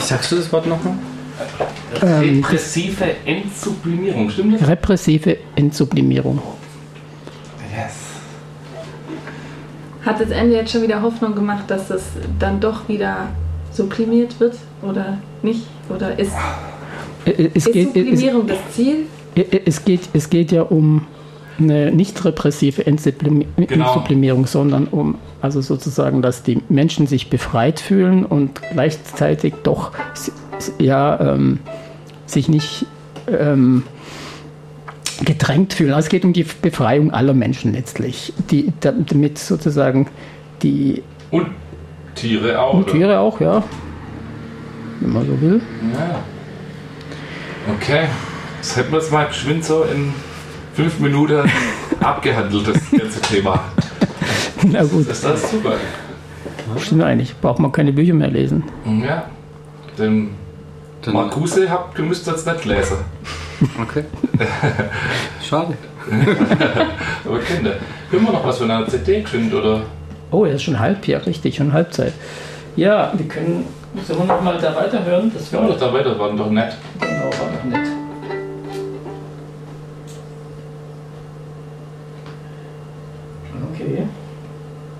sagst du das Wort nochmal? Repressive Entsublimierung, stimmt das? Repressive Entsublimierung. Yes. Hat das Ende jetzt schon wieder Hoffnung gemacht, dass es dann doch wieder sublimiert wird oder nicht? Oder ist Sublimierung das Ziel? Es geht ja um eine nicht repressive Entsublimierung, sondern um also sozusagen, dass die Menschen sich befreit fühlen und gleichzeitig doch sich nicht gedrängt fühlen. Also es geht um die Befreiung aller Menschen letztlich, damit sozusagen die... Und Tiere auch. Und Tiere auch, ja. Wenn man so will. Ja. Okay. Das hätten wir jetzt mal geschwind so in 5 Minuten abgehandelt, das ganze Thema. Na gut. Das ist alles super. Stimmt eigentlich. Braucht man keine Bücher mehr lesen. Ja. Den Marcuse müsst ihr jetzt nicht lesen. Okay. Schade. Aber Kinder, können wir noch was von einer CD geschwind, oder? Oh, er ist schon halb, ja, richtig, schon Halbzeit. Ja, sollen wir noch mal da weiterhören? Sollen wir doch da weiter, waren doch nett.